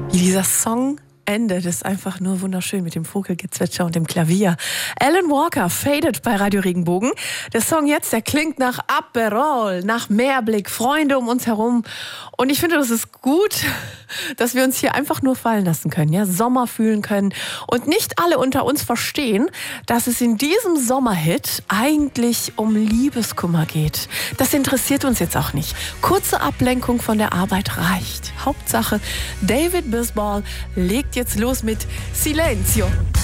Wie dieser Song endet, ist einfach nur wunderschön mit dem Vogelgezwitscher und dem Klavier. Alan Walker, Faded bei Radio Regenbogen. Der Song jetzt, der klingt nach Aperol, nach Meerblick, Freunde um uns herum. Und ich finde, das ist gut, dass wir uns hier einfach nur fallen lassen können, ja, Sommer fühlen können. Und nicht alle unter uns verstehen, dass es in diesem Sommerhit eigentlich um Liebeskummer geht. Das interessiert uns jetzt auch nicht. Kurze Ablenkung von der Arbeit reicht. Hauptsache, David Bisbal legt jetzt los mit Silencio.